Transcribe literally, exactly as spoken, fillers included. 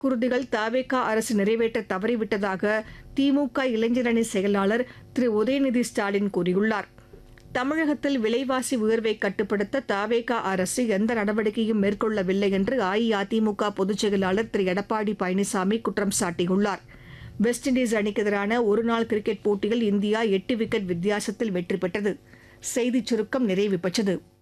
குருதிகள் தவேகா அரசு நிறைவேற்ற தவறிவிட்டதாக திமுக இளைஞரணி செயலாளர் திரு உதயநிதி ஸ்டாலின் கூறியுள்ளார். தமிழகத்தில் விலைவாசி உயர்வை கட்டுப்படுத்த தவேகா அரசு எந்த நடவடிக்கையும் மேற்கொள்ளவில்லை என்று அஇஅதிமுக பொதுச் செயலாளர் திரு எடப்பாடி பழனிசாமி குற்றம் சாட்டியுள்ளார். வெஸ்ட் இண்டீஸ் அணிக்கு எதிரான ஒருநாள் கிரிக்கெட் போட்டியில் இந்தியா எட்டு விக்கெட் வித்தியாசத்தில் வெற்றி பெற்றது. செய்திச் சுருக்கம் நிறைவு பெற்றது.